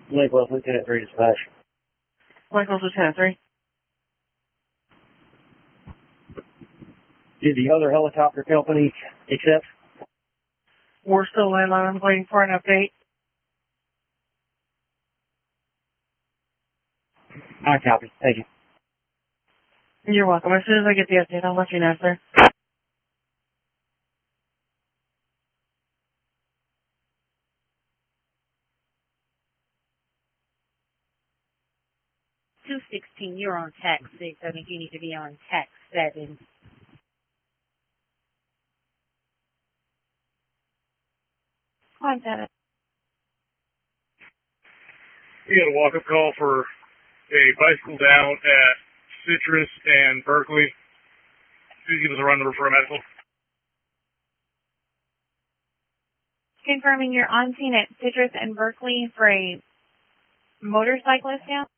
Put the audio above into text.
Lake West Lieutenant 3 dispatch. Lake West Lieutenant 3. Did the other helicopter company accept? We're still landline. I'm waiting for an update. I copy. Thank you. You're welcome. As soon as I get the update, I'll let you know, sir. You're on tax 6. I think you need to be on tax 7. Fine, Senate. We got a walk-up call for a bicycle down at Citrus and Berkeley. Please give us a run number for a medical. Confirming you're on scene at Citrus and Berkeley for a motorcyclist down.